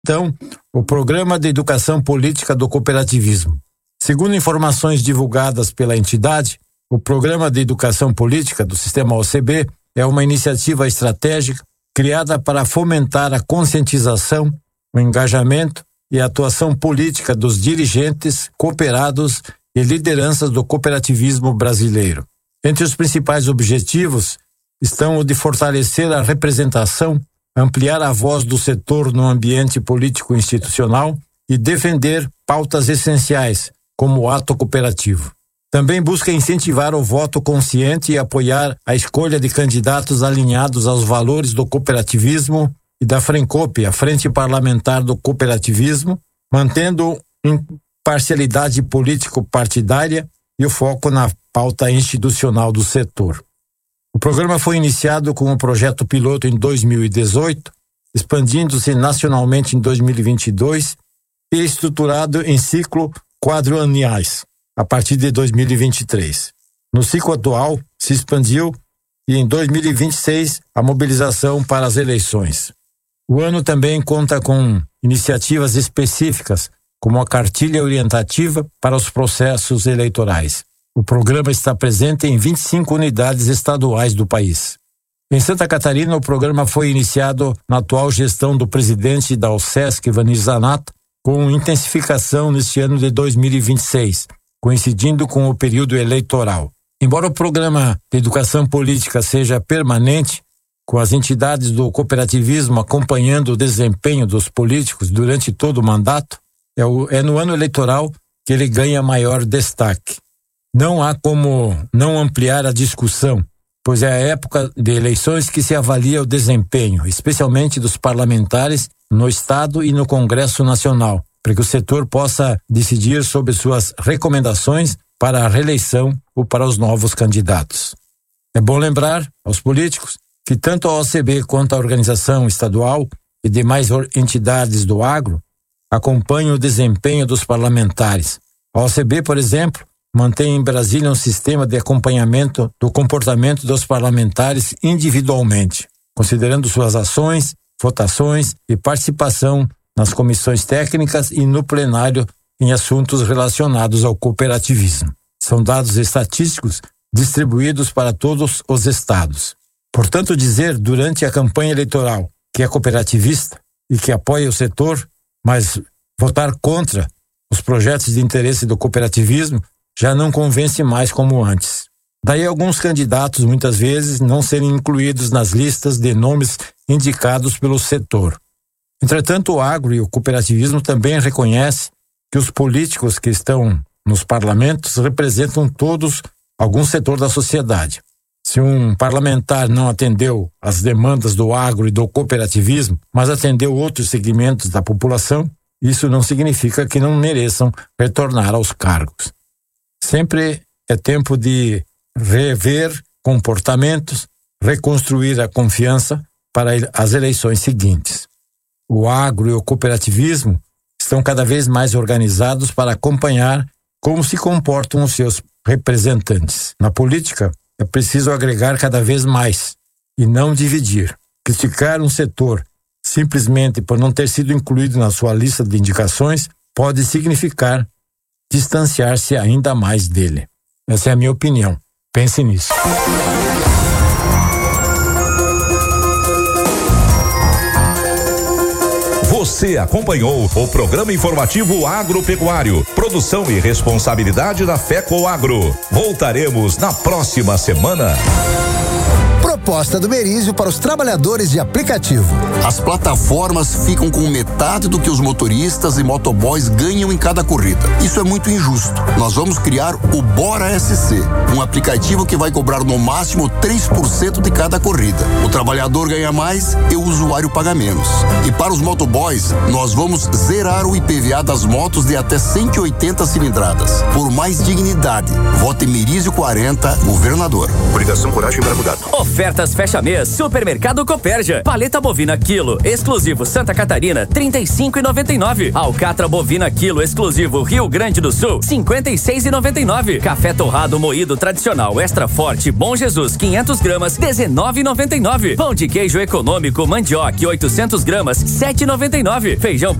Então, o Programa de Educação Política do Cooperativismo. Segundo informações divulgadas pela entidade, o Programa de Educação Política do Sistema OCB é uma iniciativa estratégica criada para fomentar a conscientização, o engajamento e a atuação política dos dirigentes, cooperados e lideranças do cooperativismo brasileiro. Entre os principais objetivos estão o de fortalecer a representação, ampliar a voz do setor no ambiente político institucional e defender pautas essenciais, como o ato cooperativo. Também busca incentivar o voto consciente e apoiar a escolha de candidatos alinhados aos valores do cooperativismo e da FRENCOP, a Frente Parlamentar do Cooperativismo, mantendo imparcialidade político-partidária e o foco na pauta institucional do setor. O programa foi iniciado com um projeto piloto em 2018, expandindo-se nacionalmente em 2022 e estruturado em ciclo quadrianuais, a partir de 2023. No ciclo atual, se expandiu e em 2026 a mobilização para as eleições. O ano também conta com iniciativas específicas, como a cartilha orientativa para os processos eleitorais. O programa está presente em 25 unidades estaduais do país. Em Santa Catarina, o programa foi iniciado na atual gestão do presidente da OSESC, Vanir Zanata, com intensificação neste ano de 2026, coincidindo com o período eleitoral. Embora o programa de educação política seja permanente, com as entidades do cooperativismo acompanhando o desempenho dos políticos durante todo o mandato, é no ano eleitoral que ele ganha maior destaque. Não há como não ampliar a discussão, pois é a época de eleições que se avalia o desempenho, especialmente dos parlamentares no Estado e no Congresso Nacional, para que o setor possa decidir sobre suas recomendações para a reeleição ou para os novos candidatos. É bom lembrar aos políticos que tanto a OCB quanto a organização estadual e demais entidades do agro acompanham o desempenho dos parlamentares. A OCB, por exemplo, mantém em Brasília um sistema de acompanhamento do comportamento dos parlamentares individualmente, considerando suas ações, votações e participação nas comissões técnicas e no plenário em assuntos relacionados ao cooperativismo. São dados estatísticos distribuídos para todos os estados. Portanto, dizer durante a campanha eleitoral que é cooperativista e que apoia o setor, mas votar contra os projetos de interesse do cooperativismo já não convence mais como antes. Daí alguns candidatos, muitas vezes, não serem incluídos nas listas de nomes indicados pelo setor. Entretanto, o agro e o cooperativismo também reconhecem que os políticos que estão nos parlamentos representam todos algum setor da sociedade. Se um parlamentar não atendeu às demandas do agro e do cooperativismo, mas atendeu outros segmentos da população, isso não significa que não mereçam retornar aos cargos. Sempre é tempo de rever comportamentos, reconstruir a confiança para as eleições seguintes. O agro e o cooperativismo estão cada vez mais organizados para acompanhar como se comportam os seus representantes. Na política, é preciso agregar cada vez mais e não dividir. Criticar um setor simplesmente por não ter sido incluído na sua lista de indicações pode significar distanciar-se ainda mais dele. Essa é a minha opinião. Pense nisso. Você acompanhou o programa informativo agropecuário, produção e responsabilidade da FECO Agro. Voltaremos na próxima semana. Proposta do Merizio para os trabalhadores de aplicativo. As plataformas ficam com metade do que os motoristas e motoboys ganham em cada corrida. Isso é muito injusto. Nós vamos criar o Bora SC, um aplicativo que vai cobrar no máximo 3% de cada corrida. O trabalhador ganha mais e o usuário paga menos. E para os motoboys, nós vamos zerar o IPVA das motos de até 180 cilindradas. Por mais dignidade, vote Merizio 40, governador. Obrigação, coragem para mudar. Oferta Ofertas fecha mês, Supermercado Copérgia. Paleta bovina quilo, exclusivo Santa Catarina, 35,99. Alcatra bovina quilo, exclusivo Rio Grande do Sul, 56,99. Café torrado moído tradicional extra forte Bom Jesus, 500 gramas, 19,99. Pão de queijo econômico Mandioca, 800 gramas, 7,99. Feijão